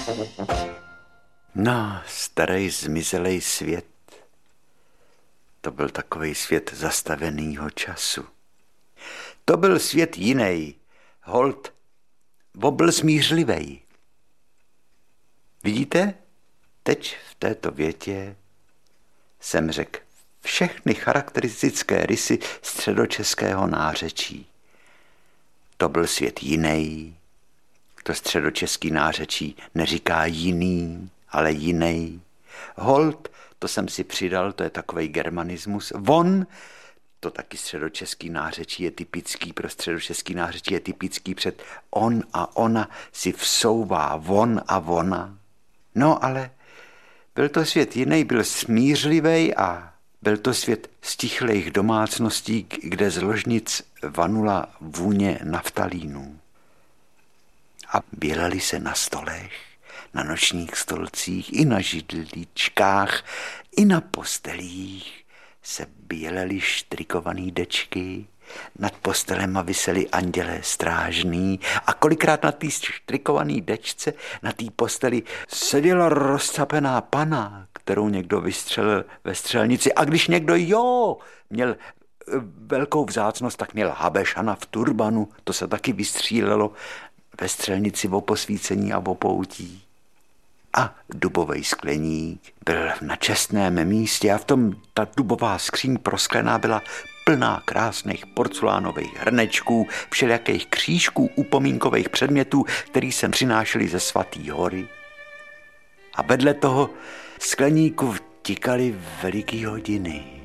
No, starý zmizelej svět. To byl takovej svět zastavenýho času. To byl svět jiný, holt, byl smířlivej. Vidíte? Teď v této větě jsem řekl všechny charakteristické rysy středočeského nářečí. To byl svět jiný. To středočeský nářečí neříká jiný, ale jiný. Holt, to jsem si přidal, to je takovej germanismus. Von, to taky středočeský nářečí je typický, pro středočeský nářečí je typický před on a ona si vsouvá von a ona. No ale byl to svět jiný, byl smířlivý a byl to svět stichlejch domácností, kde z ložnic vanula vůně naftalínů. A běleli se na stolech, na nočních stolcích, i na židličkách, i na postelích se bělely štrikovaný dečky, nad postelema visely andělé strážný a kolikrát na té štrikované dečce, na té posteli seděla rozcapená pana, kterou někdo vystřelil ve střelnici. A když někdo, měl velkou vzácnost, tak měl habešana v turbanu, to se taky vystřílelo ve střelnici o posvícení a o poutí. A dubovej skleník byl na čestném místě a v tom ta dubová skříň prosklená byla plná krásných porcelánových hrnečků, všelijakých křížků, upomínkových předmětů, který sem přinášeli ze Svatý hory. A vedle toho skleníku tikaly veliký hodiny.